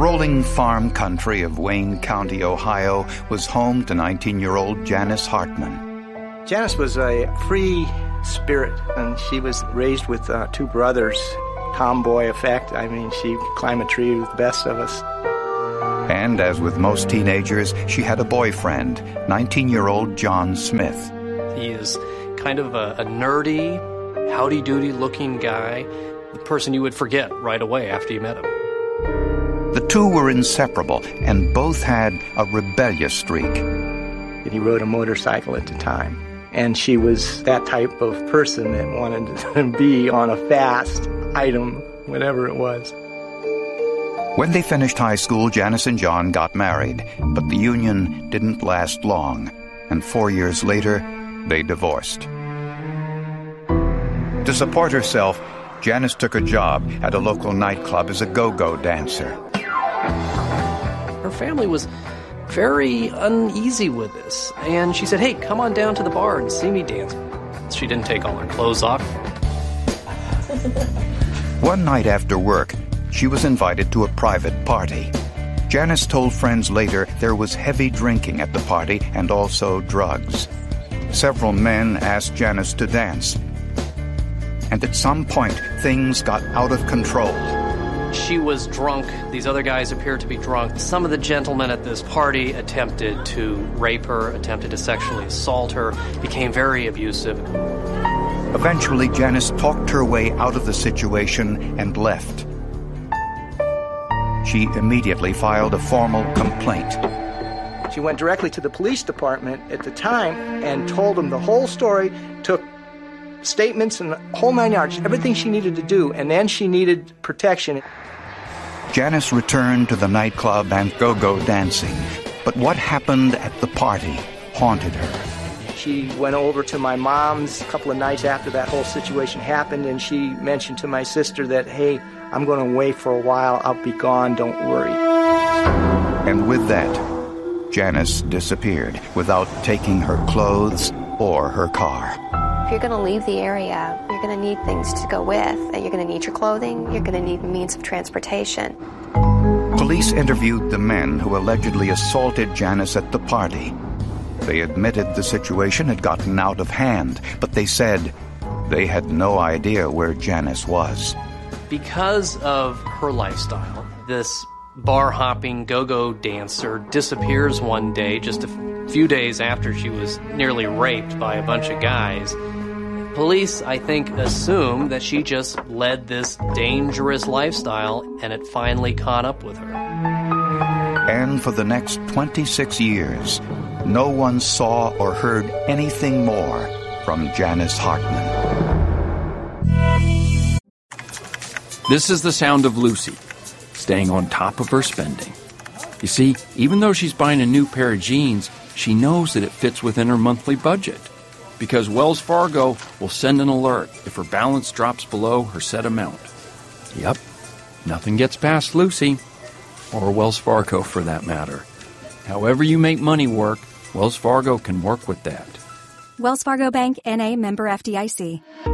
rolling farm country of Wayne County, Ohio, was home to 19-year-old Janice Hartman. Janice was a free spirit, and she was raised with two brothers. Tomboy effect. I mean, she could climb a tree with the best of us. And as with most teenagers, she had a boyfriend, 19-year-old John Smith. He is kind of a nerdy, howdy-doody looking guy, the person you would forget right away after you met him. The two were inseparable, and both had a rebellious streak. He rode a motorcycle at the time, and she was that type of person that wanted to be on a fast item, whatever it was. When they finished high school, Janice and John got married, but the union didn't last long, and 4 years later, they divorced. To support herself, Janice took a job at a local nightclub as a go-go dancer. Her family was very uneasy with this, and she said, "Hey, come on down to the bar and see me dance." She didn't take all her clothes off. One night after work, she was invited to a private party. Janice told friends later there was heavy drinking at the party and also drugs. Several men asked Janice to dance, and at some point, things got out of control. She was drunk. These other guys appeared to be drunk. Some of the gentlemen at this party attempted to rape her, attempted to sexually assault her, became very abusive. Eventually, Janice talked her way out of the situation and left. She immediately filed a formal complaint. She went directly to the police department at the time and told them the whole story, took statements and the whole 9 yards, everything she needed to do, and then she needed protection. Janice returned to the nightclub and go-go dancing, but what happened at the party haunted her. She went over to my mom's a couple of nights after that whole situation happened, and she mentioned to my sister that, "Hey, I'm going to away for a while. I'll be gone. Don't worry." And with that, Janice disappeared without taking her clothes or her car. If you're going to leave the area, you're going to need things to go with. You're going to need your clothing. You're going to need means of transportation. Police interviewed the men who allegedly assaulted Janice at the party. They admitted the situation had gotten out of hand, but they said they had no idea where Janice was. Because of her lifestyle, this bar-hopping go-go dancer disappears one day, just a few days after she was nearly raped by a bunch of guys. Police, I think, assume that she just led this dangerous lifestyle, and it finally caught up with her. And for the next 26 years, no one saw or heard anything more from Janice Hartman. This is the sound of Lucy, staying on top of her spending. You see, even though she's buying a new pair of jeans, she knows that it fits within her monthly budget, because Wells Fargo will send an alert if her balance drops below her set amount. Yep, nothing gets past Lucy, or Wells Fargo for that matter. However you make money work, Wells Fargo can work with that. Wells Fargo Bank, N.A., member FDIC.